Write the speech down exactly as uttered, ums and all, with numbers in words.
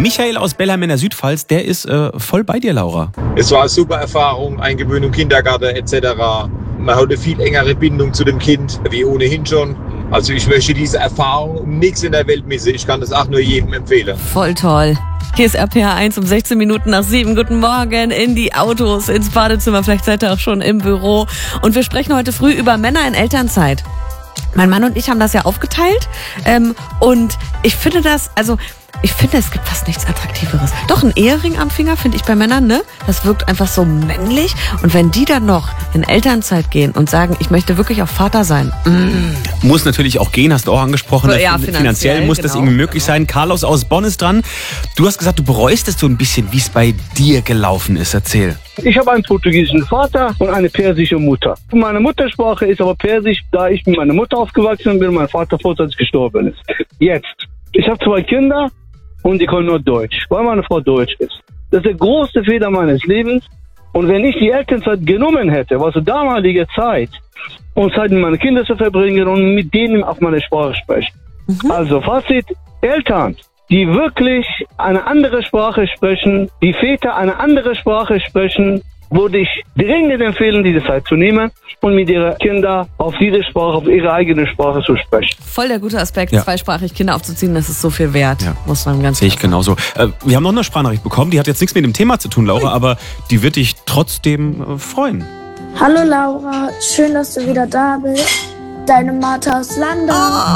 Michael aus Bellheim in der Südpfalz, der ist äh, voll bei dir, Laura. Es war eine super Erfahrung, Eingewöhnung, Kindergarten et cetera. Man hat eine viel engere Bindung zu dem Kind, wie ohnehin schon. Also ich möchte diese Erfahrung um nichts in der Welt missen. Ich kann das auch nur jedem empfehlen. Voll toll. Hier ist R P H eins um sechzehn Minuten nach sieben. Guten Morgen in die Autos, ins Badezimmer. Vielleicht seid ihr auch schon im Büro. Und wir sprechen heute früh über Männer in Elternzeit. Mein Mann und ich haben das ja aufgeteilt. Ähm, und ich finde das, also ich finde, es gibt fast nichts Attraktiveres. Doch, ein Ehering am Finger finde ich bei Männern, ne? Das wirkt einfach so männlich. Und wenn die dann noch in Elternzeit gehen und sagen, ich möchte wirklich auch Vater sein. Mm. Muss natürlich auch gehen, hast du auch angesprochen. Ja, finanziell, finanziell muss genau, das irgendwie möglich genau. sein. Carlos aus Bonn ist dran. Du hast gesagt, du bereust es so ein bisschen, wie es bei dir gelaufen ist. Erzähl. Ich habe einen portugiesischen Vater und eine persische Mutter. Meine Muttersprache ist aber Persisch, da ich mit meiner Mutter aufgewachsen bin und mein Vater vorzeitig gestorben ist. Jetzt. Ich habe zwei Kinder und die können nur Deutsch, weil meine Frau Deutsch ist. Das ist der größte Fehler meines Lebens. Und wenn ich die Elternzeit genommen hätte, was zur damaligen Zeit, um Zeit mit meinen Kindern zu verbringen und mit denen auf meine Sprache sprechen. Mhm. Also Fazit, Eltern, die wirklich eine andere Sprache sprechen, die Väter eine andere Sprache sprechen, würde ich dringend empfehlen, diese Zeit zu nehmen und mit ihren Kindern auf diese Sprache, auf ihre eigene Sprache zu sprechen. Voll der gute Aspekt, Ja. zweisprachig Kinder aufzuziehen, das ist so viel wert, Ja. muss man ganz Sehe ich klar sagen. genauso. Äh, wir haben noch eine Sprachnachricht bekommen, die hat jetzt nichts mit dem Thema zu tun, Laura, aber die wird dich trotzdem äh, freuen. Hallo Laura, schön, dass du wieder da bist. Deine Martha aus Landau.